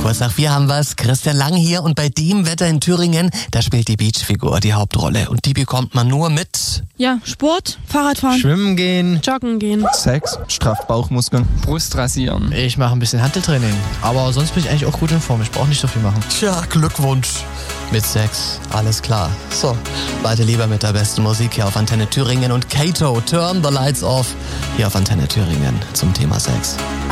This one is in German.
Geburtstag 4 haben wir's. Christian Lang hier und bei dem Wetter in Thüringen, da spielt die Beachfigur die Hauptrolle. Und die bekommt man nur mit... Ja, Sport, Fahrradfahren, Schwimmen gehen, Joggen gehen. Sex, strafft Bauchmuskeln. Brust rasieren. ich mache ein bisschen Hanteltraining. Aber sonst bin ich eigentlich auch gut in Form. Ich brauche nicht so viel machen. Tja, Glückwunsch. Mit Sex, alles klar. So, weiter lieber mit der besten Musik hier auf Antenne Thüringen und Kato, Turn the Lights Off, hier auf Antenne Thüringen zum Thema Sex.